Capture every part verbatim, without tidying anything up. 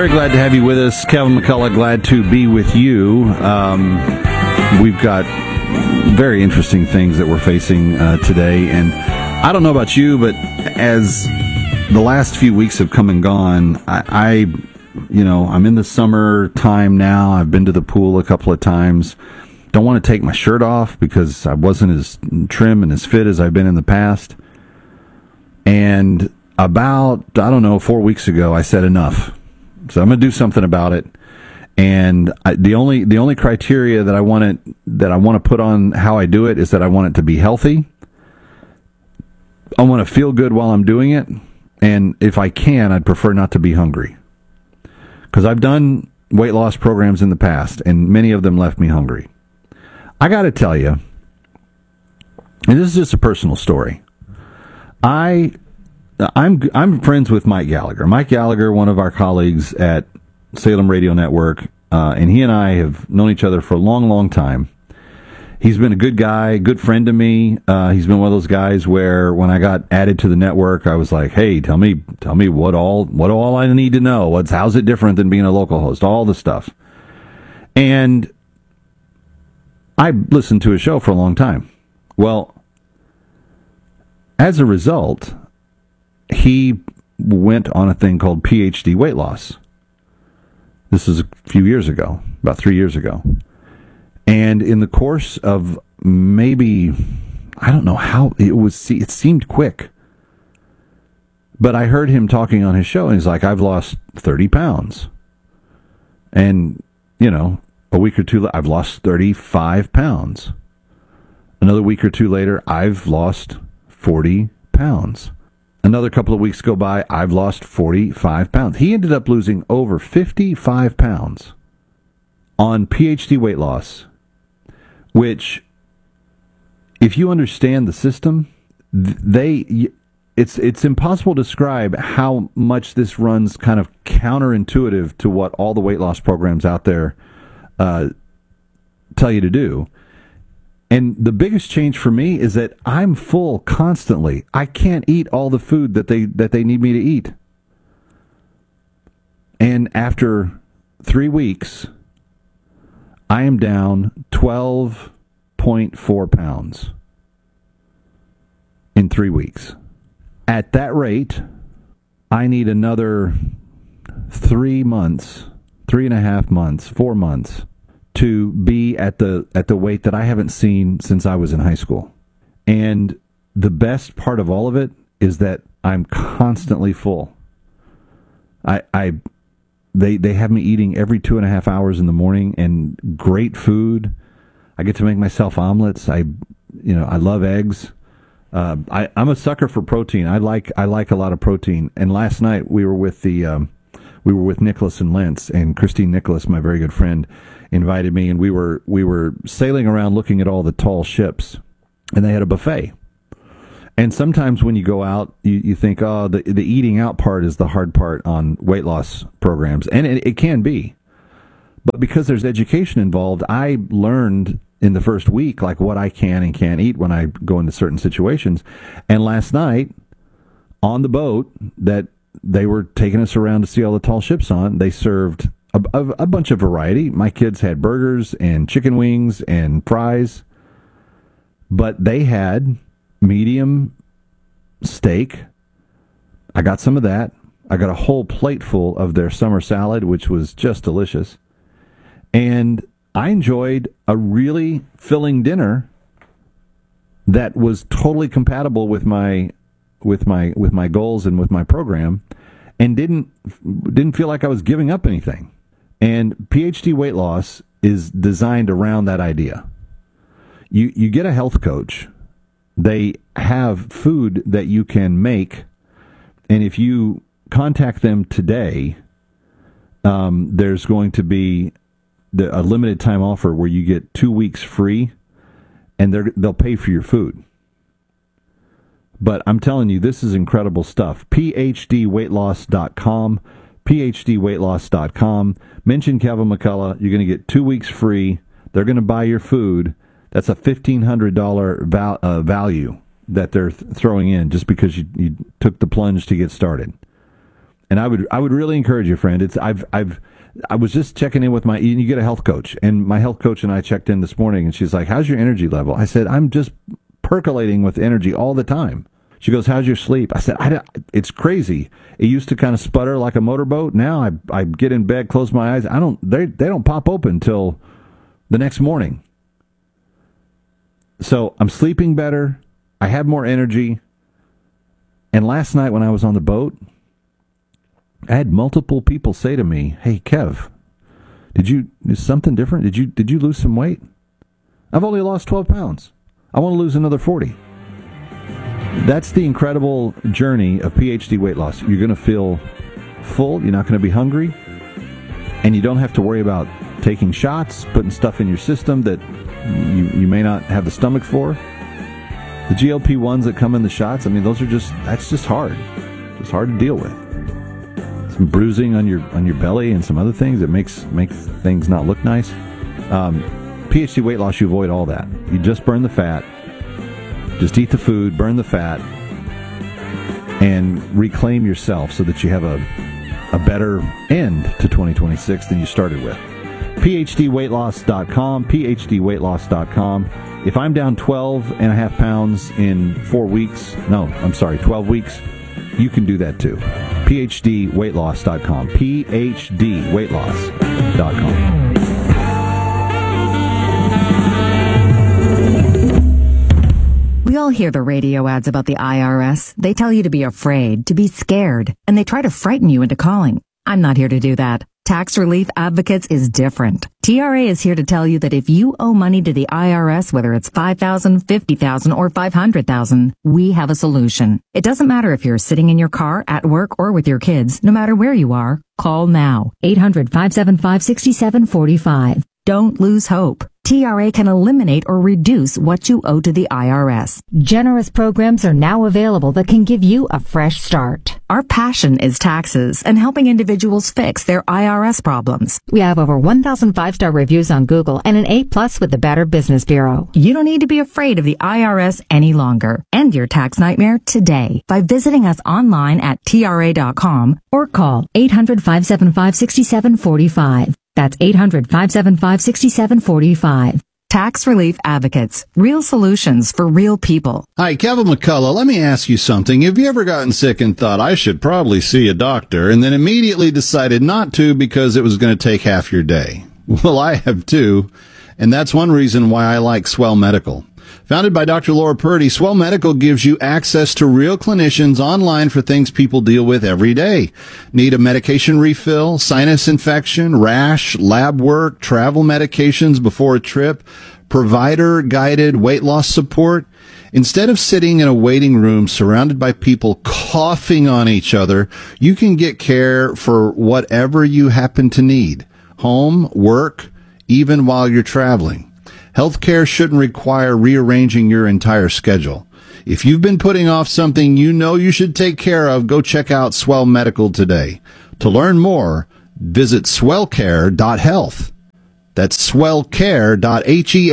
Very glad to have you with us. Kevin McCullough, glad to be with you. Um, we've got very interesting things that we're facing uh, today. And I don't know about you, but as the last few weeks have come and gone, I, I you know, I'm in the summer time now. I've been to the pool a couple of times. Don't want to take my shirt off because I wasn't as trim and as fit as I've been in the past. And about, I don't know, four weeks ago, I said enough. So I'm going to do something about it. And I, the only the only criteria that I want it, that I want to put on how I do it is that I want it to be healthy. I want to feel good while I'm doing it. And if I can, I'd prefer not to be hungry. Because I've done weight loss programs in the past, and many of them left me hungry. I got to tell you, and this is just a personal story. I... I'm I'm friends with Mike Gallagher. Mike Gallagher, one of our colleagues at Salem Radio Network, uh, and he and I have known each other for a long, long time. He's been a good guy, good friend to me. Uh, he's been one of those guys where when I got added to the network, I was like, "Hey, tell me, tell me what all what all I need to know. What's how's it different than being a local host? All the stuff." And I listened to his show for a long time. Well, as a result, he went on a thing called P H D weight loss. This is a few years ago, about three years ago. And in the course of maybe, I don't know how, it was. It seemed quick. But I heard him talking on his show, and he's like, I've lost thirty pounds. And, you know, a week or two, I've lost thirty-five pounds. Another week or two later, I've lost forty pounds. Another couple of weeks go by, I've lost forty-five pounds. He ended up losing over fifty-five pounds on P H D weight loss, which, if you understand the system, they it's it's impossible to describe how much this runs kind of counterintuitive to what all the weight loss programs out there uh, tell you to do. And the biggest change for me is that I'm full constantly. I can't eat all the food that they that they need me to eat. And after three weeks, I am down twelve point four pounds in three weeks. At that rate, I need another three months, three and a half months, four months to be at the at the weight that I haven't seen since I was in high school. And the best part of all of it is that I'm constantly full. I I they they have me eating every two and a half hours in the morning, and great food. I get to make myself omelets. I you know I love eggs. Uh, I I'm a sucker for protein. I like I like a lot of protein. And last night we were with the um, we were with Nicholas and Lentz, and Christine Nicholas, my very good friend, invited me, and we were we were sailing around looking at all the tall ships, and they had a buffet. And sometimes when you go out, you, you think, oh, the the eating out part is the hard part on weight loss programs, and it, it can be. But because there's education involved, I learned in the first week like what I can and can't eat when I go into certain situations. And last night on the boat that they were taking us around to see all the tall ships on, they served A, a, a bunch of variety. My kids had burgers and chicken wings and fries, but they had medium steak. I got some of that. I got a whole plate full of their summer salad, which was just delicious. And I enjoyed a really filling dinner that was totally compatible with my with my with my goals and with my program, and didn't didn't feel like I was giving up anything. And P H D weight loss is designed around that idea. You you get a health coach. They have food that you can make, and if you contact them today, um, there's going to be the, a limited time offer where you get two weeks free, and they're, they'll pay for your food. But I'm telling you, this is incredible stuff. P H D weight loss dot com. P H D weight loss dot com. Mention Kevin McCullough. You're going to get two weeks free. They're going to buy your food. That's a fifteen hundred dollars val- uh, value that they're th- throwing in just because you, you took the plunge to get started. And I would I would really encourage you, friend. It's I've I've I was just checking in with my you get a health coach, and my health coach and I checked in this morning, and she's like, "How's your energy level?" I said, "I'm just percolating with energy all the time." She goes, "How's your sleep?" I said, I don't, "It's crazy. It used to kind of sputter like a motorboat. Now I I get in bed, close my eyes. I don't they they don't pop open till the next morning. So I'm sleeping better. I have more energy. And last night when I was on the boat, I had multiple people say to me, "Hey, Kev, did you is something different? Did you did you lose some weight?" I've only lost twelve pounds. I want to lose another forty. That's the incredible journey of P H D weight loss. You're going to feel full. You're not going to be hungry. And you don't have to worry about taking shots, putting stuff in your system that you, you may not have the stomach for. The G L P ones that come in the shots, I mean, those are just, that's just hard. It's hard to deal with. Some bruising on your on your belly and some other things that makes makes things not look nice. Um, P H D weight loss, you avoid all that. You just burn the fat. Just eat the food, burn the fat, and reclaim yourself so that you have a, a better end to twenty twenty-six than you started with. P H D weight loss dot com, P H D weight loss dot com. If I'm down twelve and a half pounds in four weeks, no, I'm sorry, twelve weeks, you can do that too. P H D weight loss dot com, P H D weight loss dot com. We all hear the radio ads about the I R S. They tell you to be afraid, to be scared, and they try to frighten you into calling. I'm not here to do that. Tax Relief Advocates is different. T R A is here to tell you that if you owe money to the I R S, whether it's five thousand dollars, fifty thousand dollars, or five hundred thousand dollars, we have a solution. It doesn't matter if you're sitting in your car, at work, or with your kids. No matter where you are, call now. eight hundred, five seven five, six seven four five. Don't lose hope. T R A can eliminate or reduce what you owe to the I R S. Generous programs are now available that can give you a fresh start. Our passion is taxes and helping individuals fix their I R S problems. We have over one thousand five-star reviews on Google and an A plus with the Better Business Bureau. You don't need to be afraid of the I R S any longer. End your tax nightmare today by visiting us online at T R A dot com or call eight hundred, five seven five, six seven four five. That's eight hundred, five seven five, six seven four five. Tax Relief Advocates. Real solutions for real people. Hi, Kevin McCullough. Let me ask you something. Have you ever gotten sick and thought, I should probably see a doctor, and then immediately decided not to because it was going to take half your day? Well, I have too, and that's one reason why I like Swell Medical. Founded by Doctor Laura Purdy, Swell Medical gives you access to real clinicians online for things people deal with every day. Need a medication refill, sinus infection, rash, lab work, travel medications before a trip, provider-guided weight loss support? Instead of sitting in a waiting room surrounded by people coughing on each other, you can get care for whatever you happen to need. Home, work, even while you're traveling. Healthcare shouldn't require rearranging your entire schedule. If you've been putting off something you know you should take care of, go check out Swell Medical today. To learn more, visit swell care dot health. That's swell care dot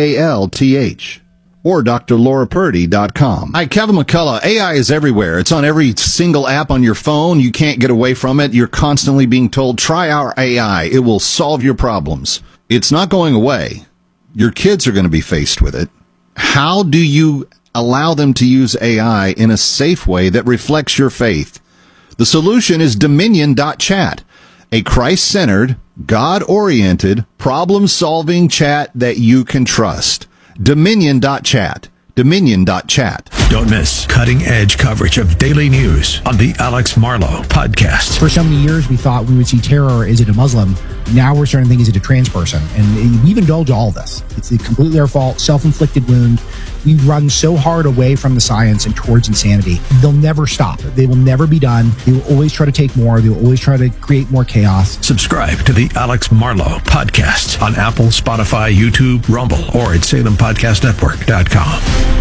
health. Or D R Laura Purdy dot com. Hi, Kevin McCullough. A I is everywhere. It's on every single app on your phone. You can't get away from it. You're constantly being told, try our A I. It will solve your problems. It's not going away. Your kids are going to be faced with it. How do you allow them to use A I in a safe way that reflects your faith? The solution is Dominion dot chat, a Christ-centered, God-oriented, problem-solving chat that you can trust. Dominion dot chat. Dominion dot chat. Don't miss cutting-edge coverage of daily news on the Alex Marlow Podcast. For so many years, we thought we would see terror. Is it a Muslim? Now we're starting to think, is it a trans person? And we've indulged all of this. It's completely our fault, self-inflicted wound. We've run so hard away from the science and towards insanity. They'll never stop. They will never be done. They will always try to take more. They will always try to create more chaos. Subscribe to the Alex Marlow Podcast on Apple, Spotify, YouTube, Rumble, or at Salem Podcast Network dot com.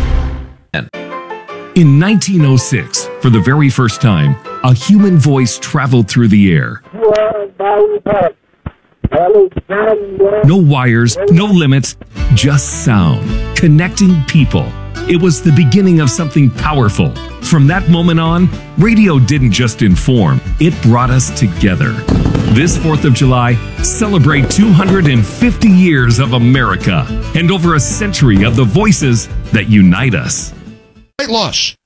In nineteen oh six, for the very first time, a human voice traveled through the air. No wires, no limits, just sound, connecting people. It was the beginning of something powerful. From that moment on, radio didn't just inform, it brought us together. This fourth of July, celebrate two hundred fifty years of America and over a century of the voices that unite us. Weight loss.